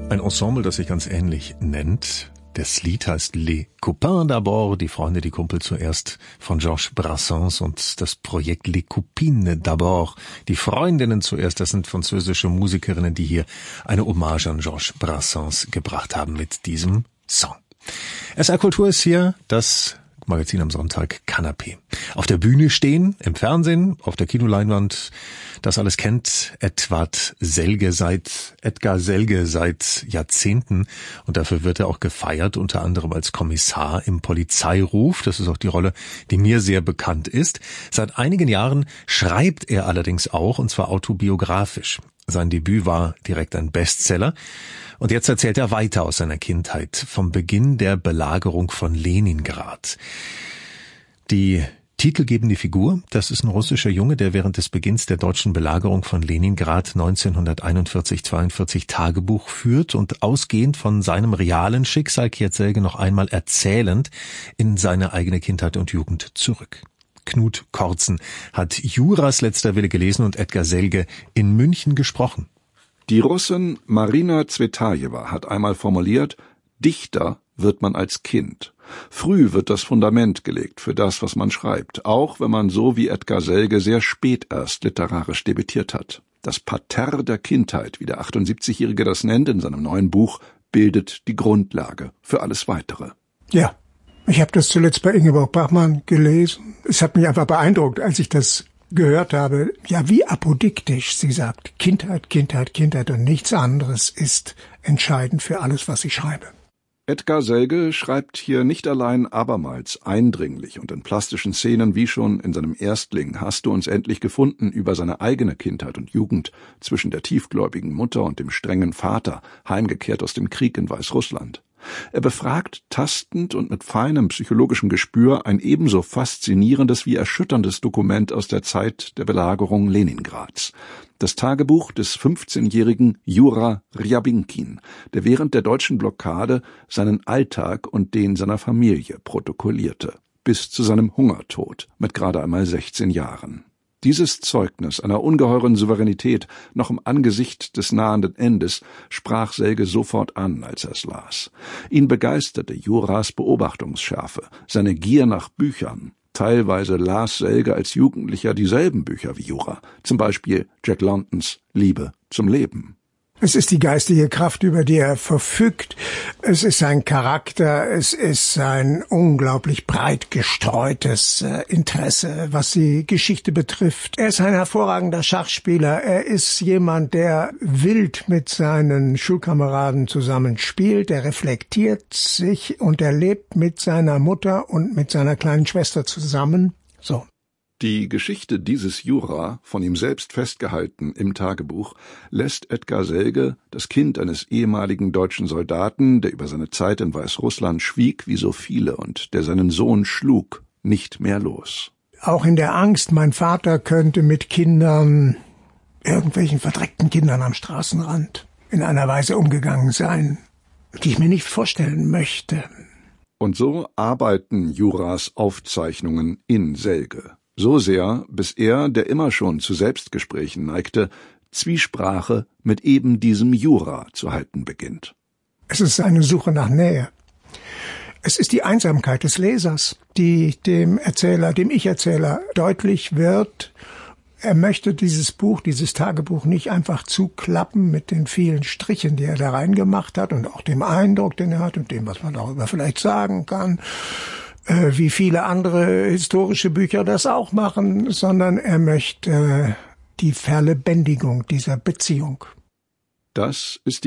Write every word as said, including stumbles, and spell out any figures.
Ein Ensemble, das sich ganz ähnlich nennt. Das Lied heißt Les Copains d'abord, die Freunde, die Kumpel zuerst, von Georges Brassens, und das Projekt Les Copines d'abord, die Freundinnen zuerst. Das sind französische Musikerinnen, die hier eine Hommage an Georges Brassens gebracht haben mit diesem Song. S R Kultur ist hier das Magazin am Sonntag Kanapé. Auf der Bühne stehen, im Fernsehen, auf der Kinoleinwand, das alles kennt Edward Selge seit, Edgar Selge seit Jahrzehnten, und dafür wird er auch gefeiert, unter anderem als Kommissar im Polizeiruf. Das ist auch die Rolle, die mir sehr bekannt ist. Seit einigen Jahren schreibt er allerdings auch, und zwar autobiografisch. Sein Debüt war direkt ein Bestseller. Und jetzt erzählt er weiter aus seiner Kindheit, vom Beginn der Belagerung von Leningrad. Die titelgebende Figur, das ist ein russischer Junge, der während des Beginns der deutschen Belagerung von Leningrad neunzehnhunderteinundvierzig zweiundvierzig Tagebuch führt und ausgehend von seinem realen Schicksal kehrt Selge noch einmal erzählend in seine eigene Kindheit und Jugend zurück. Knut Kortzen hat Juras letzter Wille gelesen und Edgar Selge in München gesprochen. Die Russin Marina Zvetajewa hat einmal formuliert: Dichter wird man als Kind. Früh wird das Fundament gelegt für das, was man schreibt, auch wenn man so wie Edgar Selge sehr spät erst literarisch debütiert hat. Das Parterre der Kindheit, wie der achtundsiebzigjährige das nennt in seinem neuen Buch, bildet die Grundlage für alles Weitere. Ja, ich habe das zuletzt bei Ingeborg Bachmann gelesen. Es hat mich einfach beeindruckt, als ich das gehört habe, ja, wie apodiktisch sie sagt, Kindheit, Kindheit, Kindheit und nichts anderes ist entscheidend für alles, was ich schreibe. Edgar Selge schreibt hier nicht allein abermals eindringlich und in plastischen Szenen wie schon in seinem Erstling Hast du uns endlich gefunden über seine eigene Kindheit und Jugend zwischen der tiefgläubigen Mutter und dem strengen Vater, heimgekehrt aus dem Krieg in Weißrussland. Er befragt tastend und mit feinem psychologischem Gespür ein ebenso faszinierendes wie erschütterndes Dokument aus der Zeit der Belagerung Leningrads. Das Tagebuch des fünfzehnjährigen Jura Rjabinkin, der während der deutschen Blockade seinen Alltag und den seiner Familie protokollierte, bis zu seinem Hungertod mit gerade einmal sechzehn Jahren. Dieses Zeugnis einer ungeheuren Souveränität noch im Angesicht des nahenden Endes sprach Selge sofort an, als er es las. Ihn begeisterte Juras Beobachtungsschärfe, seine Gier nach Büchern. Teilweise las Selge als Jugendlicher dieselben Bücher wie Jura, zum Beispiel Jack Londons Liebe zum Leben. Es ist die geistige Kraft, über die er verfügt. Es ist sein Charakter. Es ist sein unglaublich breit gestreutes Interesse, was die Geschichte betrifft. Er ist ein hervorragender Schachspieler. Er ist jemand, der wild mit seinen Schulkameraden zusammen spielt. Er reflektiert sich und er lebt mit seiner Mutter und mit seiner kleinen Schwester zusammen. So. Die Geschichte dieses Jura, von ihm selbst festgehalten im Tagebuch, lässt Edgar Selge, das Kind eines ehemaligen deutschen Soldaten, der über seine Zeit in Weißrussland schwieg wie so viele und der seinen Sohn schlug, nicht mehr los. Auch in der Angst, mein Vater könnte mit Kindern, irgendwelchen verdreckten Kindern am Straßenrand, in einer Weise umgegangen sein, die ich mir nicht vorstellen möchte. Und so arbeiten Juras Aufzeichnungen in Selge. So sehr, bis er, der immer schon zu Selbstgesprächen neigte, Zwiesprache mit eben diesem Jura zu halten beginnt. Es ist eine Suche nach Nähe. Es ist die Einsamkeit des Lesers, die dem Erzähler, dem Ich-Erzähler deutlich wird. Er möchte dieses Buch, dieses Tagebuch nicht einfach zuklappen mit den vielen Strichen, die er da reingemacht hat und auch dem Eindruck, den er hat und dem, was man darüber vielleicht sagen kann, wie viele andere historische Bücher das auch machen, sondern er möchte die Verlebendigung dieser Beziehung. Das ist